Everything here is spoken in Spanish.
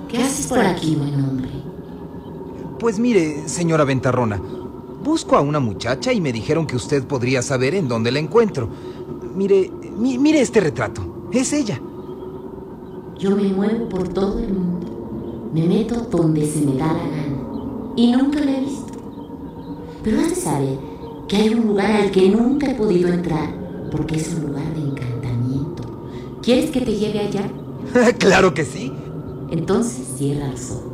¿Qué haces por aquí, buen hombre? Pues mire, señora Ventarrona, busco a una muchacha y me dijeron que usted podría saber en dónde la encuentro. Mire este retrato. Es ella. Yo me muevo por todo el mundo. Me meto donde se me da la gana. Y nunca la he visto. Pero has de saber que hay un lugar al que nunca he podido entrar, porque es un lugar de encantamiento. ¿Quieres que te lleve allá? Claro que sí. Entonces cierra los ojos.